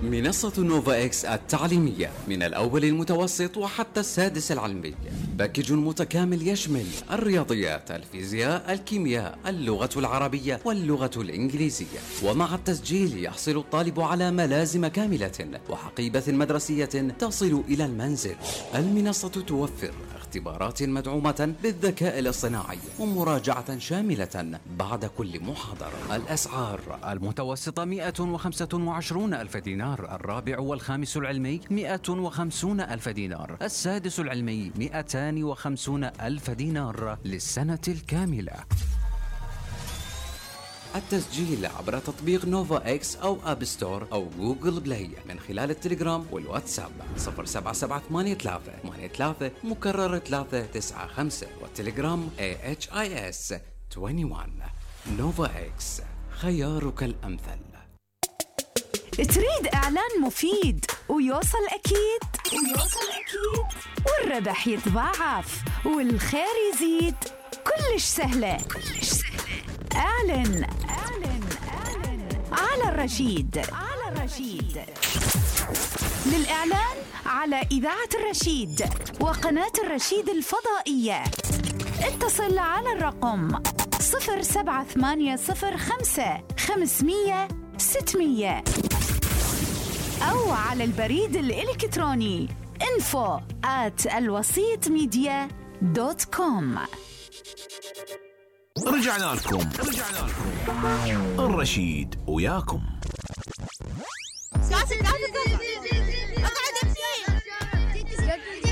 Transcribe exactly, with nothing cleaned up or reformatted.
منصة نوفا إكس التعليمية من الأول المتوسط وحتى السادس العلمي. باكج متكامل يشمل الرياضيات، الفيزياء، الكيمياء، اللغة العربية واللغة الإنجليزية. ومع التسجيل يحصل الطالب على ملازم كاملة وحقيبة مدرسية تصل إلى المنزل. المنصة توفر اختبارات مدعومة بالذكاء الاصطناعي ومراجعة شاملة بعد كل محاضرة. الأسعار: المتوسطة مئة وخمسة وعشرون ألف دينار، الرابع والخامس العلمي مئة وخمسون ألف دينار، السادس العلمي مئتان وخمسون ألف دينار للسنة الكاملة. التسجيل عبر تطبيق نوفا إكس أو أب ستور أو جوجل بلاي من خلال التليجرام والواتساب صفر سبعة سبعة ثمانية ثلاثة ثمانية ثلاثة مكرر ثلاثة تسعة خمسة والتليجرام إيه إتش آي إس واحد وعشرين. نوفا إكس، خيارك الأمثل. تريد إعلان مفيد ويوصل أكيد ويوصل أكيد والربح يتضاعف والخير يزيد؟ كلش سهلة كلش سهلة. اعلن اعلن اعلن على الرشيد على الرشيد. للإعلان على إذاعة الرشيد وقناة الرشيد الفضائية اتصل على الرقم صفر سبعة ثمانية صفر خمسة خمسمية ستمية أو على البريد الإلكتروني info at الوسيط ميديا دوت كوم. رجعنا لكم رجعنا لكم الرشيد وياكم. قاعد